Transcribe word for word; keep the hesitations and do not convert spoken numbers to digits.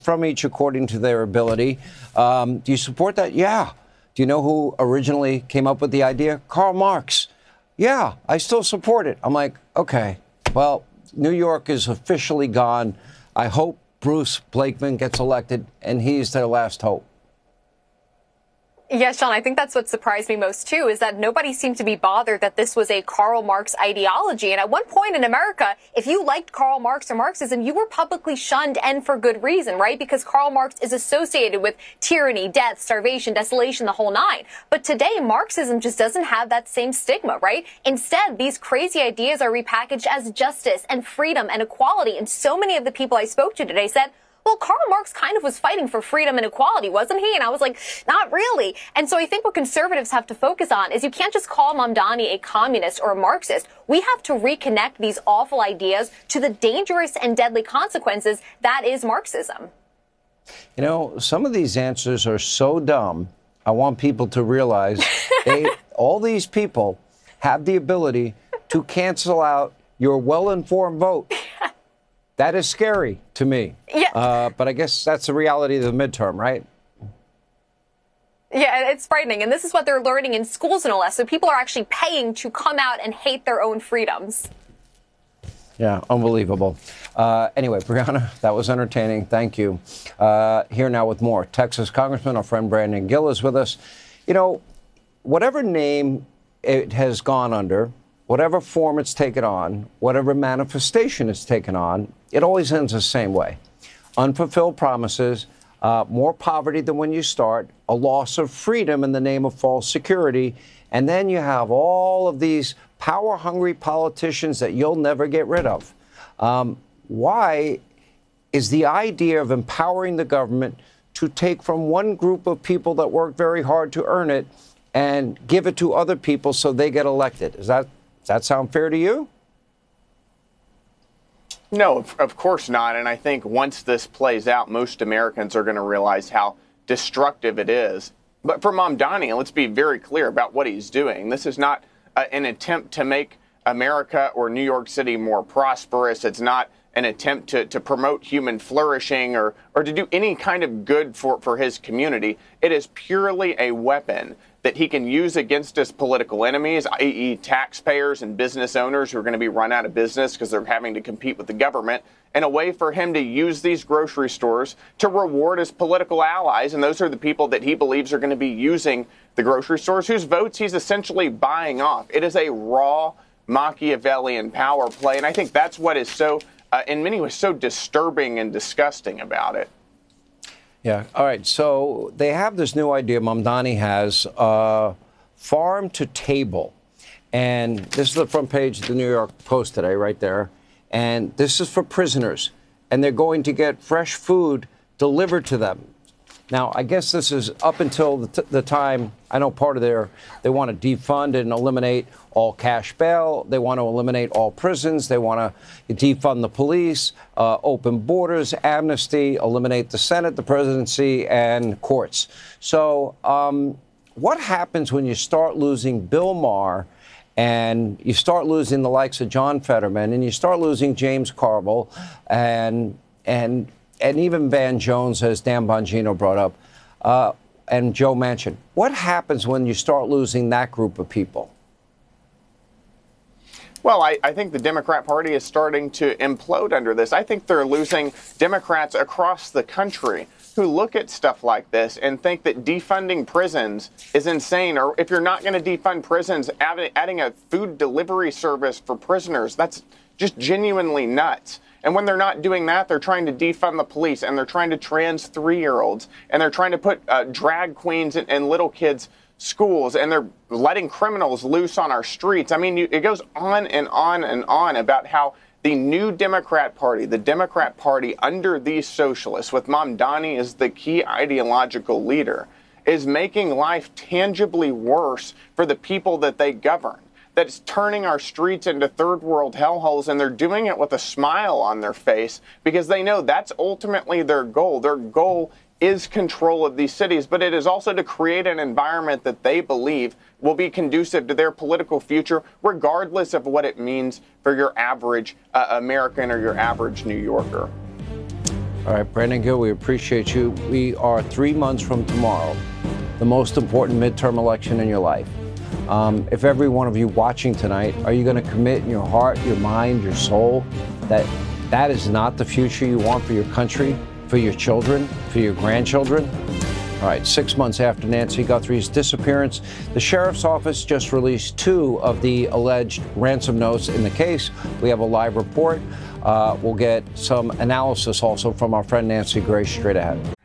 from each according to their ability. Um, do you support that? Yeah. Do you know who originally came up with the idea? Karl Marx. Yeah, I still support it. I'm like, okay, well, New York is officially gone. I hope Bruce Blakeman gets elected, and he's their last hope. Yes, Sean, I think that's what surprised me most, too, is that nobody seemed to be bothered that this was a Karl Marx ideology. And at one point in America, if you liked Karl Marx or Marxism, you were publicly shunned, and for good reason, right? Because Karl Marx is associated with tyranny, death, starvation, desolation, the whole nine. But today, Marxism just doesn't have that same stigma, right? Instead, these crazy ideas are repackaged as justice and freedom and equality. And so many of the people I spoke to today said, well, Karl Marx kind of was fighting for freedom and equality, wasn't he? And I was like, not really. And so I think what conservatives have to focus on is you can't just call Mamdani a communist or a Marxist. We have to reconnect these awful ideas to the dangerous and deadly consequences that is Marxism. You know, some of these answers are so dumb. I want people to realize they, all these people have the ability to cancel out your well-informed vote. That is scary to me. Yeah. Uh, but I guess that's the reality of the midterm, right? Yeah, it's frightening. And this is what they're learning in schools no less. So people are actually paying to come out and hate their own freedoms. Yeah, unbelievable. Uh, anyway, Brianna, that was entertaining. Thank you. Uh, here now with more. Texas Congressman, our friend Brandon Gill is with us. You know, whatever name it has gone under, whatever form it's taken on, whatever manifestation it's taken on, it always ends the same way. Unfulfilled promises, uh, more poverty than when you start, a loss of freedom in the name of false security, and then you have all of these power-hungry politicians that you'll never get rid of. Um, why is the idea of empowering the government to take from one group of people that work very hard to earn it and give it to other people so they get elected? Is that Does that sound fair to you? No, of, of course not. And I think once this plays out, most Americans are going to realize how destructive it is. But for Mamdani, let's be very clear about what he's doing. This is not uh, an attempt to make America or New York City more prosperous. It's not an attempt to, to promote human flourishing or, or to do any kind of good for, for his community. It is purely a weapon that he can use against his political enemies, that is taxpayers and business owners who are going to be run out of business because they're having to compete with the government, and a way for him to use these grocery stores to reward his political allies. And those are the people that he believes are going to be using the grocery stores, whose votes he's essentially buying off. It is a raw Machiavellian power play. And I think that's what is so, uh, in many ways, so disturbing and disgusting about it. Yeah. All right. So they have this new idea. Mamdani has uh, farm to table. And this is the front page of the New York Post today, right there. And this is for prisoners. And they're going to get fresh food delivered to them. Now, I guess this is up until the, t the time, I know part of their, they want to defund and eliminate all cash bail. They want to eliminate all prisons. They want to defund the police, uh, open borders, amnesty, eliminate the Senate, the presidency, and courts. So um, what happens when you start losing Bill Maher and you start losing the likes of John Fetterman and you start losing James Carville and, and, and even Van Jones, as Dan Bongino brought up, uh, and Joe Manchin? What happens when you start losing that group of people? Well, I, I think the Democrat Party is starting to implode under this. I think they're losing Democrats across the country who look at stuff like this and think that defunding prisons is insane. Or if you're not going to defund prisons, add, adding a food delivery service for prisoners, that's just genuinely nuts. And when they're not doing that, they're trying to defund the police, and they're trying to trans three-year-olds, and they're trying to put uh, drag queens and, and little kids schools, and they're letting criminals loose on our streets. I mean, you, it goes on and on and on about how the new Democrat Party, the Democrat Party under these socialists, with Mamdani as the key ideological leader, is making life tangibly worse for the people that they govern. That it's turning our streets into third world hellholes, and they're doing it with a smile on their face because they know that's ultimately their goal. Their goal is control of these cities, but it is also to create an environment that they believe will be conducive to their political future, regardless of what it means for your average uh, American or your average New Yorker. All right, Brandon Gill, we appreciate you. We are three months from tomorrow, the most important midterm election in your life. Um, if every one of you watching tonight, are you going to commit in your heart, your mind, your soul that that is not the future you want for your country, for your children, for your grandchildren? All right, six months after Nancy Guthrie's disappearance, the sheriff's office just released two of the alleged ransom notes in the case. We have a live report. Uh, we'll get some analysis also from our friend Nancy Grace straight ahead.